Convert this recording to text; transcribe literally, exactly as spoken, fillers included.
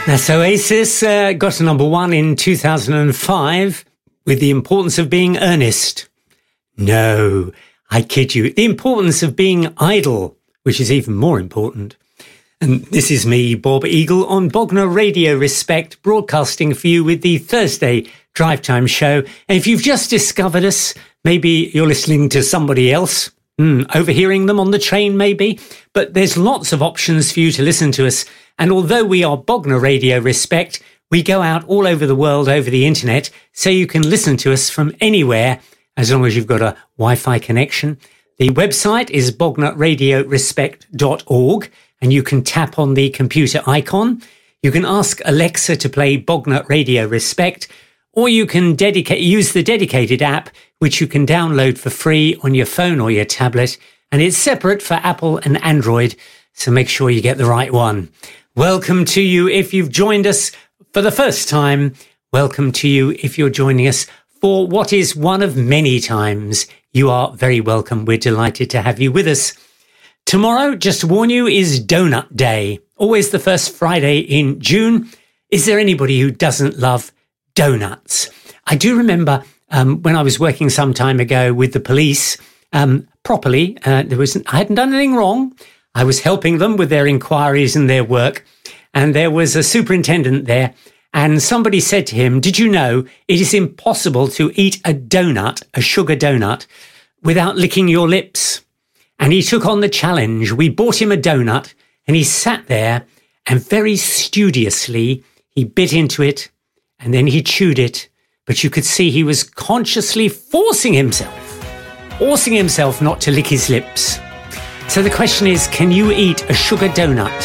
That's Oasis, uh, got to number one in two thousand five with The Importance of Being Earnest. No, I kid you. The Importance of Being Idle, which is even more important. And this is me, Bob Eagle, on Bognor Radio Respect, broadcasting for you with the Thursday Drive Time Show. And if you've just discovered us, maybe you're listening to somebody else, mm, overhearing them on the train maybe, but there's lots of options for you to listen to us. And although we are Bognor Radio Respect, we go out all over the world over the internet, so you can listen to us from anywhere as long as you've got a Wi-Fi connection. The website is bognor radio respect dot org, and you can tap on the computer icon. You can ask Alexa to play Bognor Radio Respect, or you can dedicate use the dedicated app, which you can download for free on your phone or your tablet, and it's separate for Apple and Android, so make sure you get the right one. Welcome to you if you've joined us for the first time. Welcome to you if you're joining us for what is one of many times. You are very welcome. We're delighted to have you with us. Tomorrow, just to warn you, is Donut Day. Always the first Friday in June. Is there anybody who doesn't love donuts? I do remember um, when I was working some time ago with the police, um, properly, uh, there was I hadn't done anything wrong. I was helping them with their inquiries and their work, and there was a superintendent there, and somebody said to him, did you know it is impossible to eat a donut, a sugar donut, without licking your lips? And he took on the challenge. We bought him a donut, and he sat there, and very studiously, he bit into it, and then he chewed it, but you could see he was consciously forcing himself, forcing himself not to lick his lips. So the question is, can you eat a sugar donut?